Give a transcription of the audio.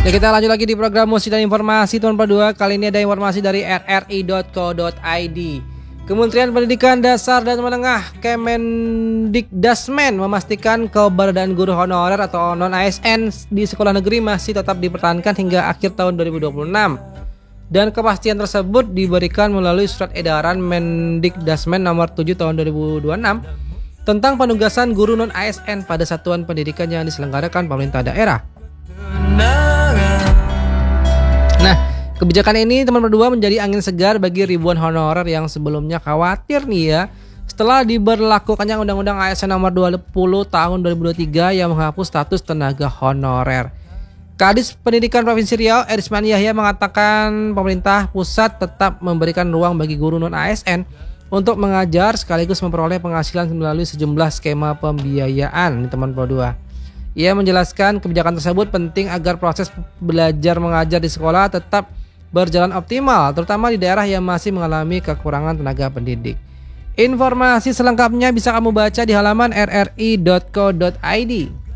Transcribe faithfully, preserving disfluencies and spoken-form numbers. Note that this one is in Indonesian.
Ya, kita lanjut lagi di program musik dan informasi tahun kedua. Kali ini ada informasi dari r r i dot co dot i d. Kementerian Pendidikan Dasar dan Menengah Kemendikdasmen memastikan keberadaan guru honorer atau non A S N di sekolah negeri masih tetap dipertahankan hingga akhir tahun dua ribu dua puluh enam. Dan kepastian tersebut diberikan melalui surat edaran Mendikdasmen nomor tujuh tahun dua ribu dua puluh enam tentang penugasan guru non A S N pada satuan pendidikan yang diselenggarakan pemerintah daerah. Nah, kebijakan ini teman berdua menjadi angin segar bagi ribuan honorer yang sebelumnya khawatir nih ya, setelah diberlakukannya Undang-Undang A S N nomor dua puluh tahun dua ribu dua puluh tiga yang menghapus status tenaga honorer. Kadis Pendidikan Provinsi Riau, Erisman Yahya, mengatakan pemerintah pusat tetap memberikan ruang bagi guru non A S N untuk mengajar sekaligus memperoleh penghasilan melalui sejumlah skema pembiayaan nih teman berdua. Ia menjelaskan kebijakan tersebut penting agar proses belajar mengajar di sekolah tetap berjalan optimal, terutama di daerah yang masih mengalami kekurangan tenaga pendidik. Informasi selengkapnya bisa kamu baca di halaman r r i dot co dot i d.